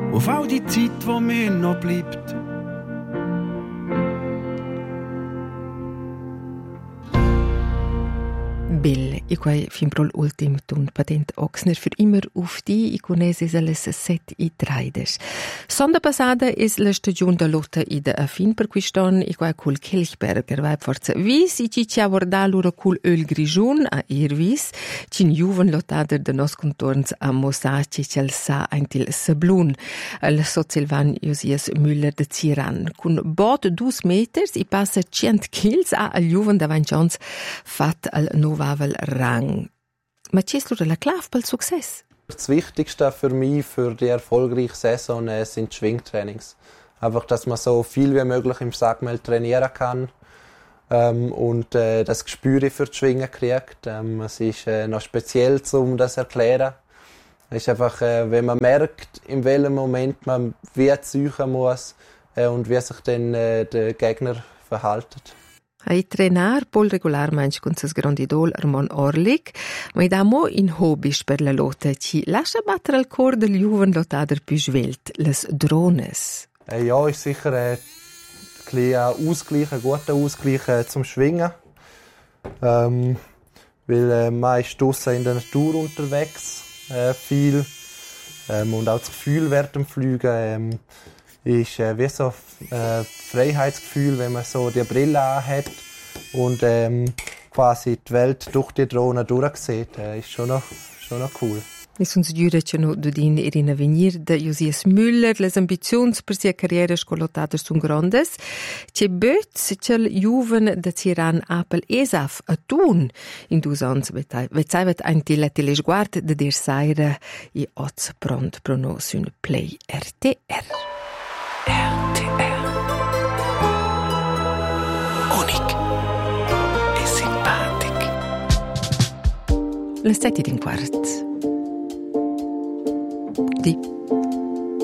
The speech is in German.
auf all die Zeit, die mir noch bleibt. Bell, e quai fin prol ultim tun patent Oxner für immer auf die iconesis alles set I treides. Sonda passada is la stagione da lotta I da fin per quiston e quai col Kelchberger vai forza vis I ci aborda lura col öl grigion a Irvis, cin juven lottader de nos contorns a Mosaci cel sa eintil sablun, al Sozelvan Josias Müller de Ziran. Cun bot 2 meters I passa 100 kils a al juven da vancions fat al nova Rang. Ma c'è la clave per il Success? Das Wichtigste für mich, für die erfolgreiche Saison, sind die Schwingtrainings. Einfach, dass man so viel wie möglich im Sagmel trainieren kann und das Gespür für die Schwingen kriegt. Es ist noch speziell, um das zu erklären. Es ist einfach, wenn man merkt, in welchem Moment man wie ziehen muss und wie sich dann der Gegner verhält. Ai trenar pol regularmente con ses grandidol Armon Orlik, ma idamo in hobbies per la lotta ci lascia battere al cor del juven lottader più svelt, les Drones. Ja, ist sicher ein guter Ausgleich zum Schwingen. Weil man ist draussen in der Natur unterwegs, viel. Und auch das Gefühl während dem Fliegen ist wie so ein Freiheitsgefühl, wenn man so die Brille anhat und quasi die Welt durch die Drohne durchsieht. Ist schon noch cool. E sunt giuraceno d'udin in avenir de Josias Müller, les ambizions per sia carriera scolotadas sun grandes. Ce böts cel juven de Ziran apel esaf a tun in 2 ans vet ein telesguard de der saire I oz pront pronos un play RTR. RTR. Unic e simpatic. Le 7:15. Di